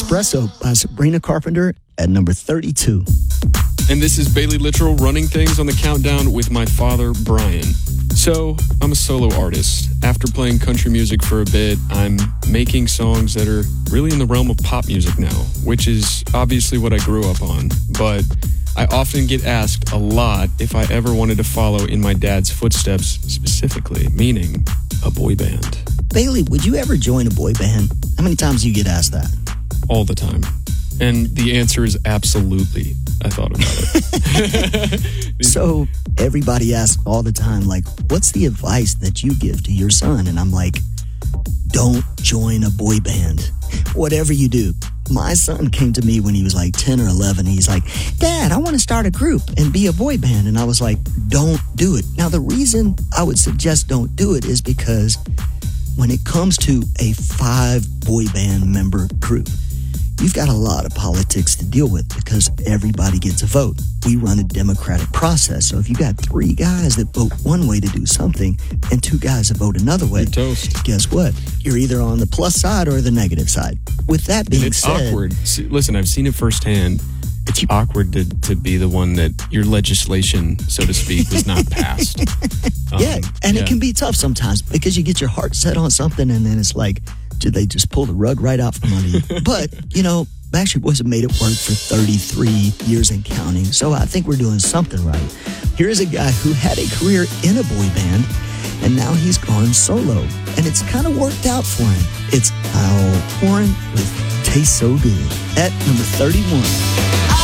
Espresso by Sabrina Carpenter at number 32. And this is Bailey Littrell running things on the countdown with my father, Brian. So, I'm a solo artist. After playing country music for a bit, I'm making songs that are really in the realm of pop music now, which is obviously what I grew up on. But I often get asked a lot if I ever wanted to follow in my dad's footsteps specifically, meaning a boy band. Bailey, would you ever join a boy band? How many times do you get asked that? All the time. And the answer is absolutely. I thought about it. So everybody asks all the time, like, what's the advice that you give to your son? And I'm like, don't join a boy band. Whatever you do. My son came to me when he was like 10 or 11. He's like, Dad, I want to start a group and be a boy band. And I was like, don't do it. Now, the reason I would suggest don't do it is because when it comes to a 5 boy band member group, you've got a lot of politics to deal with because everybody gets a vote. We run a democratic process. So if you got 3 guys that vote one way to do something and 2 guys that vote another way, you're toast. Guess what? You're either on the plus side or the negative side. With that being it's said... awkward. See, listen, I've seen it firsthand. It's awkward to be the one that your legislation, so to speak, was not passed. It can be tough sometimes because you get your heart set on something and then it's like, did they just pull the rug right out from under you? But, Backstreet Boys have made it work for 33 years and counting, so I think we're doing something right. Here's a guy who had a career in a boy band, and now he's gone solo, and it's kind of worked out for him. It's Al Horan with Tastes So Good at number 31.